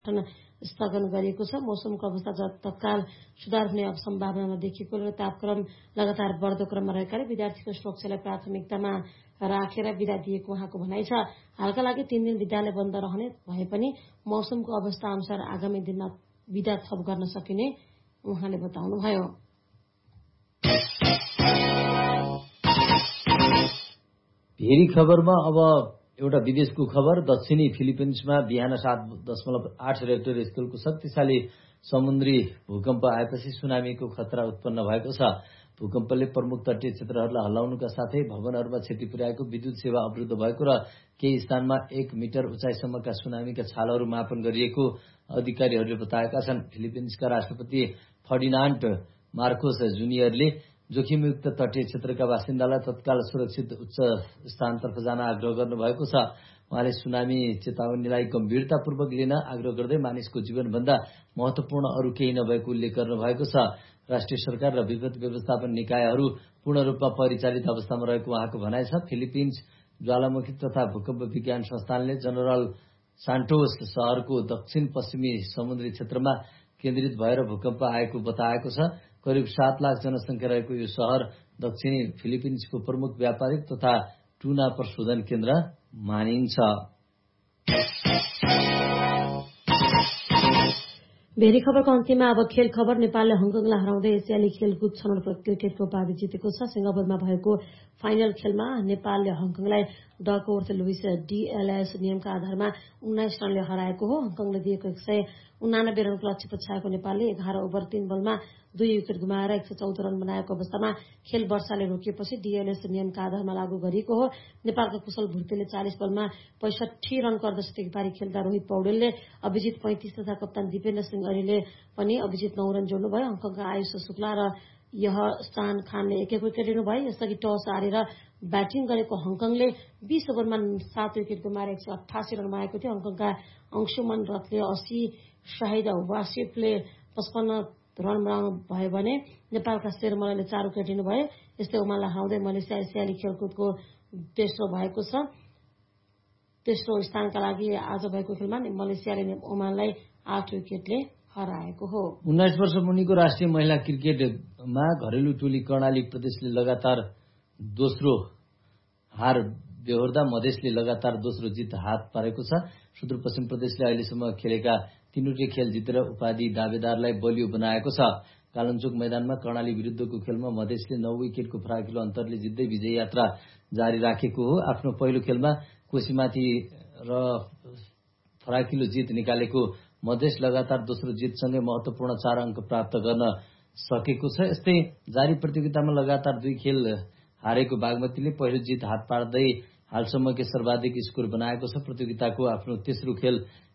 स्थगन गरिएको छ। मौसमको अवस्था तत्काल सुधार हुने सम्भावना देखिएको र तापक्रम लगातार बढ्दो क्रममा रहेकाले विद्यार्थीको सुरक्षालाई प्राथमिकतामा राखेर बिदा दिएको उहाँको भनाइ छ। हालका लागि 3 दिन विद्यालय बन्द रहने भए पनि मौसमको अवस्था अनुसार आगामी दिनमा बिदा थप गर्न सकिने उहाँले बताउनुभयो। भेरी खबरमा अब एउटा विदेशको खबर। दक्षिणी फिलिपिन्समा बिहान 7.8 रेक्टर स्केलको शक्तिशाली समुद्री भूकम्प आएपछि सुनामीको खतरा उत्पन्न भएको छ। भूकम्पले प्रमुख तटीय क्षेत्रहरूलाई हल्लाउनुका साथै भवनहरूमा क्षति पुर्याएको, विद्युत सेवा अवरुद्ध भएको र केही स्थानमा 1 मिटर उचाइसम्मका सुनामीका छालहरू मापन गरिएको अधिकारीहरूले बताएका छन्। फिलिपिन्सका राष्ट्रपति फर्डिनान्ड मार्कोस जुनियरले जोखिमयुक्त तटीय क्षेत्रका बासिन्दालाई तत्काल सुरक्षित उच्च स्थानतर्फ जान आग्रह गर्नुभएको छ। उहाँले सुनामी चेतावनीलाई गम्भीरतापूर्वक लिन आग्रह गर्दै मानिसको जीवनभन्दा महत्वपूर्ण अरू केही नभएको उल्लेख गर्नुभएको छ। राष्ट्रिय सरकार र विपद व्यवस्थापन निकायहरू पूर्ण रूपमा परिचालित अवस्थामा रहेको उहाँको भनाइ छ। फिलिपिन्स ज्वालामुखी तथा भूकम्प विज्ञान संस्थानले जनरल सान्टोस शहरको दक्षिण पश्चिमी समुद्री क्षेत्रमा केन्द्रित भएर भूकम्प आएको बताएको छ। करिब 7 लाख जनसङ्ख्या रहेको यो शहर दक्षिणी फिलिपिन्सको प्रमुख व्यापारिक तथा टुना प्रशोधन केन्द्र मानिन्छ। भेरी खबरको अन्त्यमा अब खेल खबर। नेपालले हङकङलाई हराउँदै एसियाली खेलकुद छनौट क्रिकेटको उपाधि जितेको छ। सिंगापुरमा भएको फाइनल खेलमा नेपालले हङकङलाई डकवर्थ लुइस डीएलएस नियमका आधारमा 19 रनले हराएको हो। हङकङले दिएको 189 रनको लक्ष्य पछ्याएको नेपालले 11 ओभर 3 बलमा 2 विकेट गुमाएर 114 रन बनाएको अवस्थामा खेल वर्षाले रोकिएपछि डीएलएस नियमका आधारमा लागू गरिएको हो। नेपालका कुशल भुर्तेले 40 बलमा 65 रनको अर्धशतकी पारी खेल्दा रोहित पौडेलले अभिजित 35 तथा कप्तान दिपेन्द्र सिंह अरीले पनि अभिजित 9 रन जोड्नुभयो। हङकङका आयुष शुक्ला र यहसान खानले 1-1 विकेट लिनुभयो। यसअघि टस हारेर ब्याटिङ गरेको हङकङले 20 ओभरमा 7 विकेट गुमाएर 188 रन बनाएको थियो। हङकङका अंशुमन रथले 80, शाहिद वासिफले 55 रन बनाउनु भयो भने नेपालका शेरमलले 4 विकेट लिनुभयो। यस्तै ओमानलाई हराउँदै मलेसिया एसियाली खेलकुदको तेस्रो भएको छ। तेस्रो स्थानका लागि आज भएको खेलमा मलेसियाले ओमानलाई 8 विकेटले हराएको हो। 19 वर्ष मुनिको राष्ट्रिय महिला क्रिकेटमा घरेलु टोली कर्णाली प्रदेशले लगातार दोस्रो हार बेहोर्दा मधेसले लगातार दोस्रो जित हात पारेको छ। सुदूरपश्चिम प्रदेशले अहिलेसम्म खेलेका 3वटै खेल जितेर उपाधि दावेदारलाई बलियो बनाएको छ। कालञ्चोक मैदानमा कर्णाली विरुद्धको खेलमा मधेसले 9 विकेटको फराकिलो अन्तरले जित्दै विजय यात्रा जारी राखेको हो। आफ्नो पहिलो खेलमा कोशीमाथि र फराकिलो जित निकालेको मधेस लगातार दोस्रो जितसँगै महत्वपूर्ण 4 अङ्क प्राप्त गर्न सकेको छ। यस्तै जारी प्रतियोगितामा लगातार 2 खेल हारेको बागमतीले पहिलो जित हात पार्दै हालसम्मकै सर्वाधिक स्कोर बनाएको छ। प्रतियोगिताको आफ्नो तेस्रो खेल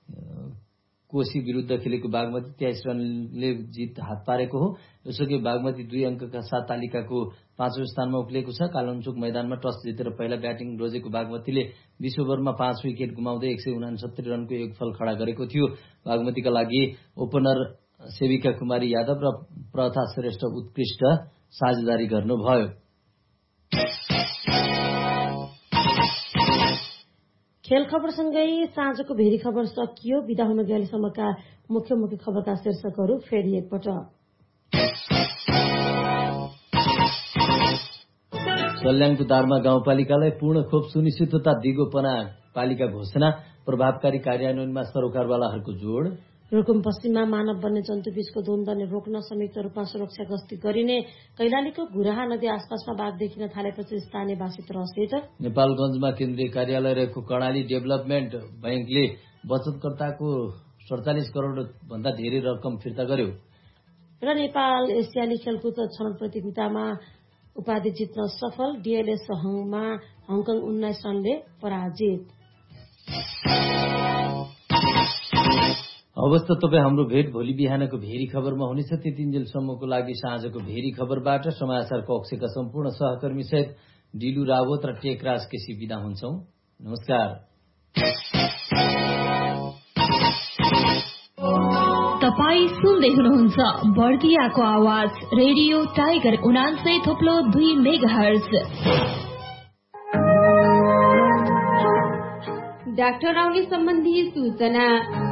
कोशी विरुद्ध खेलेको बागमती 23 रनले जित हात पारेको हो। यसअघि बागमती 2 अङ्कका साथ तालिकाको 5औं स्थानमा उक्लिएको छ। कालञ्चोक मैदानमा टस जितेर पहिला ब्याटिङ रोजेको बागमतीले 20 ओभरमा 5 विकेट गुमाउँदै 169 रनको योगफल खडा गरेको थियो। बागमतीका लागि ओपनर सेविका कुमारी यादव र प्रथा श्रेष्ठ उत्कृष्ट साझेदारी गर्नुभयो। खेल खबरसँगै साँझको भेरी खबर सकियो। बिदा हुन गएसम्मका मुख्य खबरका शीर्षकहरू फेरि एकपटक। सल्यानको दारमा गाउँपालिकालाई पूर्ण खोप सुनिश्चितता दिगोपना पालिका घोषणा, प्रभावकारी कार्यान्वयनमा सरोकारवालाहरूको जोड। रुकुम पश्चिममा मानव वन्यजन्तु बीचको द्वन्द्वले रोक्न संयुक्त रूपमा सुरक्षा गस्ती गरिने। कैलालीको घुराहा नदी आसपासमा बाघ देखिन थालेपछि स्थानीयवासी त्रसित। नेपालगञ्जमा केन्द्रीय कार्यालय रहेको कर्णाली डेभलपमेन्ट बैंकले बचतकर्ताको 47 करोड भन्दा धेरै रकम फिर्ता गर्यो। र नेपाल एसियाली खेलकुद छनौट प्रतियोगितामा उपाधि जित्न सफल। डीएलएस मा हङकङ 19 रनले पराजित। अवस्था तपाईँ हाम्रो भेट भोलि बिहानको भेरी खबरमा हुनेछ। त्यतिन्जेलसम्मको लागि साँझको भेरी खबरबाट समाचार कक्षका सम्पूर्ण सहकर्मी सहित डिलु रावत र टेकराज केसी बिदा हुन्छौं। नमस्कार। तपाई सुन्दै हुनुहुन्छ बर्दियाको आवाज रेडियो टाइगर 89.2 मेगाहर्ज। डाक्टर आउने सम्बन्धी सूचना।